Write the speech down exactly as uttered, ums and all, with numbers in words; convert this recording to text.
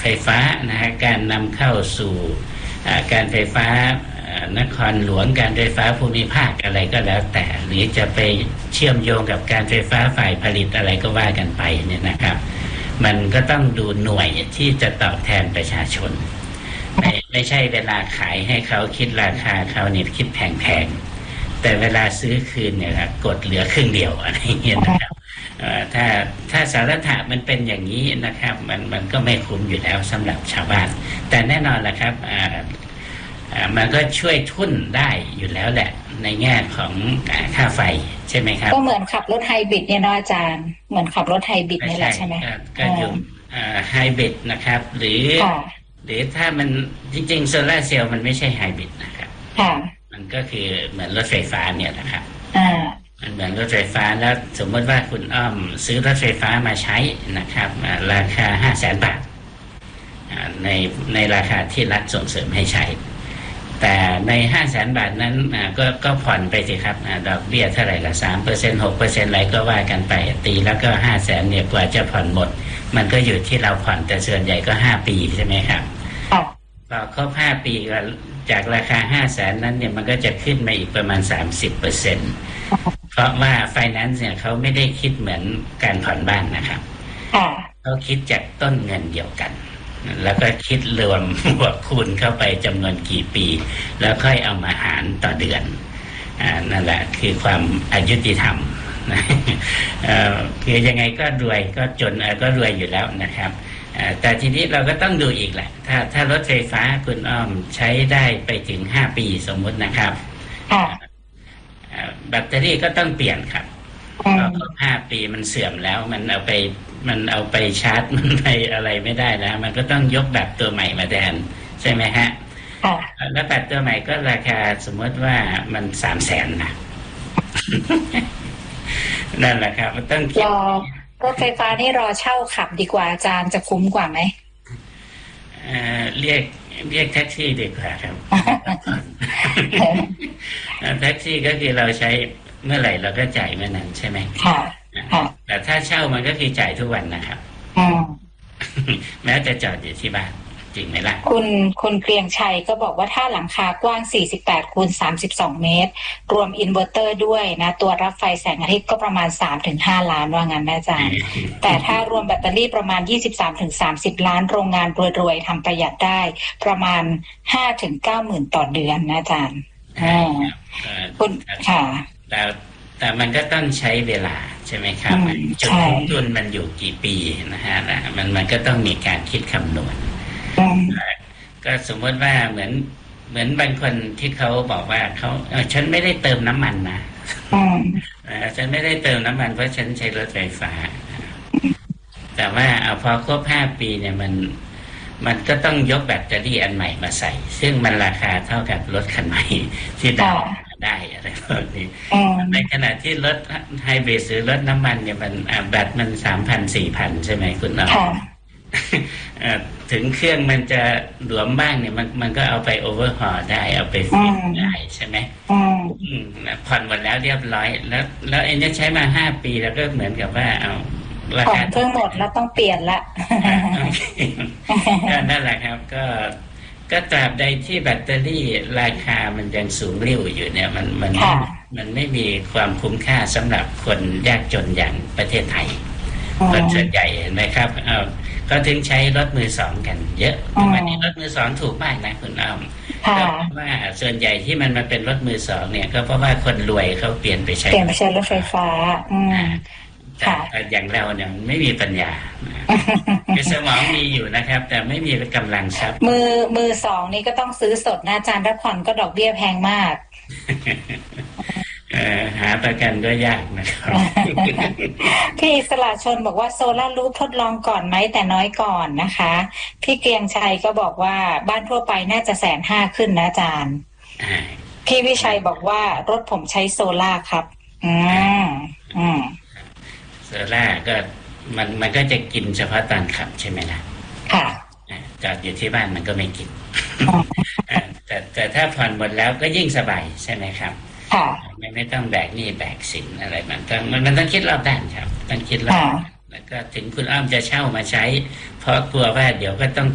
ฟฟ้านะฮะการนำเข้าสู่การไฟฟ้านครหลวงการไฟฟ้าภูมิภาคอะไรก็แล้วแต่หรือจะไปเชื่อมโยงกับการไฟฟ้าฝ่ายผลิตอะไรก็ว่ากันไปเนี่ยนะครับมันก็ต้องดูหน่วยที่จะตอบแทนประชาชนไม่ไม่ใช่เวลาขายให้เขาคิดราคาเขาเนี่ยคิดแพงๆแต่เวลาซื้อคืนเนี่ยครับกดเหลือครึ่งเดียวอะไรเงี้ยนะครับถ้าถ้าสารถะมันเป็นอย่างนี้นะครับมันมันก็ไม่คุ้มอยู่แล้วสำหรับชาวบ้านแต่แน่นอนแหละครับมันก็ช่วยทุ่นได้อยู่แล้วแหละในแง่ของค่าไฟใช่ไหมครับก็เหมือนขับรถไฮบริดเนี่ยนะอาจารย์เหมือนขับรถไฮบริดนี่แหละใช่ไหมก็อยู่ไฮบริดนะครับหรือหรือถ้ามันจริงๆโซลาร์เซลล์มันไม่ใช่ไฮบริดนะครับมันก็คือเหมือนรถไฟฟ้าเนี่ยนะครับมันเหมือนรถไฟฟ้าแล้วสมมติว่าคุณอ้อมซื้อรถไฟฟ้ามาใช้นะครับราคาห้าแสนบาทในในราคาที่รัฐส่งเสริมให้ใช้แต่ในห้าแสนบาทนั้นก็ก็ผ่อนไปสิครับดอกเบี้ยเท่าไหร่ละสามเปอร์เซ็นต์หกเปอร์เซ็นต์อะไรก็ว่ากันไปตีแล้วก็ห้าแสนเนี่ยกว่าจะผ่อนหมดมันก็อยู่ที่เราผ่อนแต่ส่วนใหญ่ก็ห้าปีใช่ไหมครับพอครบห้าปีก็จากราคาห้าแสนนั้นเนี่ยมันก็จะขึ้นมาอีกประมาณสามสิบเปอร์เซ็นต์เพราะว่าไฟแนนซ์เนี่ยเขาไม่ได้คิดเหมือนการผ่อนบ้านนะครับเขาคิดจากต้นเงินเดียวกันแล้วก็คิดรวมบวกคูณเข้าไปจำนวนกี่ปีแล้วค่อยเอามาหารต่อเดือนอ่านั่นแหละคือความอายุติธรรมนะคือยังไงก็รวยก็จนก็รวยอยู่แล้วนะครับแต่ทีนี้เราก็ต้องดูอีกแหละถ้าถ้ารถไฟฟ้าคุณอ้อมใช้ได้ไปถึงห้าปีสมมุตินะครับแบตเตอรี่ก็ต้องเปลี่ยนครับพอครบห้าปีมันเสื่อมแล้วมันเอาไปมันเอาไปชาร์จมันไปอะไรไม่ได้แล้วมันก็ต้องยกแบตตัวใหม่มาแทนใช่ไหมฮะแล้วแบตตัวใหม่ก็ราคาสมมติว่ามันสามแสนนะนั่นแหละครับมันต้องรอรถไฟฟ้านี่รอเช่าขับดีกว่าอาจารย์จะคุ้มกว่าไหมเอ่อเรียกเรียกแท็กซี่ดีกว่าครับแท็กซี่ก็คือเราใช้เมื่อไหร่เราก็จ่ายเมื่อนั้นใช่ไหมค่ะแต่ถ้าเช่ามันก็คือจ่ายทุกวันนะครับแม้จะจอดอยู่ที่บ้านจริงไหมล่ะคุณคุณเกรียงชัยก็บอกว่าถ้าหลังคากว้างสี่สิบแปดคูณสามสิบสองเมตรรวมอินเวอร์เตอร์ด้วยนะตัวรับไฟแสงอาทิตย์ก็ประมาณ สามถึงห้า ล้านว่างั้นนะอาจารย์ แต่ถ้ารวมแบตเตอรี่ประมาณ ยี่สิบสามถึงสามสิบ ล้านโรงงานรวยๆทำประหยัดได้ประมาณ ห้าถึงเก้า หมื่นต่อเดือนนะอาจารย์คุณค่ะแต่แต่มันก็ต้องใช้เวลาใช่ไหมครับจุดคุ้มทุนมันอยู่กี่ปีนะฮะมันมันก็ต้องมีการคิดคำนวณก็สมมติว่าเหมือนเหมือนบางคนที่เขาบอกว่าเขาฉันไม่ได้เติมน้ำมันนะฉันไม่ได้เติมน้ำมันเพราะฉันใช้รถไฟฟ้าแต่ว่าเอาพอครบห้าปีเนี่ยมันมันก็ต้องยกแบตเตอรี่อันใหม่มาใส่ซึ่งมันราคาเท่ากับรถคันใหม่ที่ได้ได้อะไรพวกนี้ในขณะที่รถไฮบริดหรือรถน้ำมันเนี่ยมันแบตมันสามพันสี่พันใช่ไหมคุณน้องถึงเครื่องมันจะหลวมบ้างเนี่ยมันมันก็เอาไปโอเวอร์ฮอลได้เอาไปฟิตได้ใช่ไหมผ่อนหมดแล้วเรียบร้อยแล้วแล้วเอ็นจะใช้มาห้าปีแล้วก็เหมือนกับว่าเอาราคาเพิ่มหมดแล้วต้องเปลี่ยนละนั่นแหละครับก็ก็ตราบใดที่แบตเตอรี่ราคามันยังสูงริ่วอยู่เนี่ยมันมันมันไม่มีความคุ้มค่าสำหรับคนยากจนอย่างประเทศไทยคนส่วนใหญ่เห็นไหมครับเอาก็ถึงใช้รถมือสองกันเยอะวันนี้รถมือสองถูกมากนะคุณอ้อมเพราะว่าส่วนใหญ่ที่มันมาเป็นรถมือสองเนี่ยก็เพราะว่าคนรวยเขาเปลี่ยนไปใช้เปลี่ยนไปใช้รถไฟฟ้าแต่อย่างเราเนี่ยไม่มีปัญญาคือสมองมีอยู่นะครับแต่ไม่มีกำลังทรัพย์มือมือสองนี่ก็ต้องซื้อสดนะอาจารย์ถ้าผ่อนก็ดอกเบี้ยแพงมากหาประกันก็ยากนะครับพี่อิสระชนบอกว่าโซล่ารูฟทดลองก่อนไหมแต่น้อยก่อนนะคะพี่เกรียงชัยก็บอกว่าบ้านทั่วไปน่าจะแสนห้าขึ้นนะอาจารย์พี่วิชัยบอกว่ารถผมใช้โซล่าครับอืมอืมโซล่าก็มันมันก็จะกินเฉพาะตอนขับใช่ไหมล่ะค่ะจอดอยู่ที่บ้านมันก็ไม่กินแต่แต่ถ้าผ่อนหมดแล้วก็ยิ่งสบายใช่ไหมครับไม่ไม่ต้องแบกหนี้แบกสินอะไรมันต้องมันมันต้องคิดรอบด้านครับต้องคิดรอบแล้วก็ถึงคุณอ้อมจะเช่ามาใช้เพราะกลัวว่าเดี๋ยวก็ต้อง